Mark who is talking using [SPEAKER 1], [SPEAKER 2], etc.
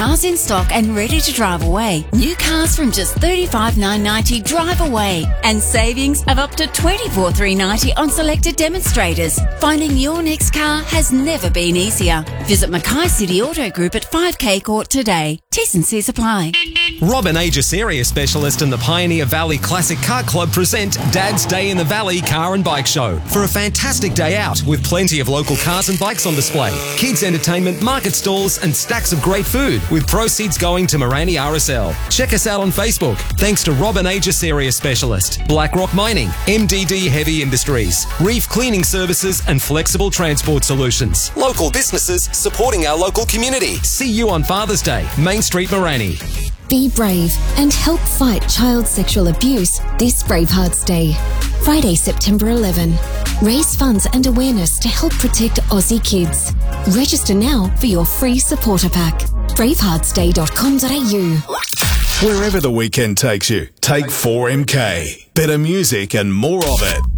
[SPEAKER 1] Cars in stock and ready to drive away. New cars from just $35,990 drive away. And savings of up to $24,390 on selected demonstrators. Finding your next car has never been easier. Visit Mackay City Auto Group at 5K Court today. T's and C's apply.
[SPEAKER 2] Robin Aegis Area Specialist and the Pioneer Valley Classic Car Club present Dad's Day in the Valley Car and Bike Show for a fantastic day out with plenty of local cars and bikes on display, kids entertainment, market stalls and stacks of great food with proceeds going to Morani RSL. Check us out on Facebook. Thanks to Robin Aegis Area Specialist, BlackRock Mining, MDD Heavy Industries, Reef Cleaning Services and Flexible Transport Solutions. Local businesses supporting our local community. See you on Father's Day, Main Street, Morani.
[SPEAKER 3] Be brave and help fight child sexual abuse this Bravehearts Day. Friday, September 11. Raise funds and awareness to help protect Aussie kids. Register now for your free supporter pack. braveheartsday.com.au.
[SPEAKER 4] Wherever the weekend takes you, take 4MK. Better music and more of it.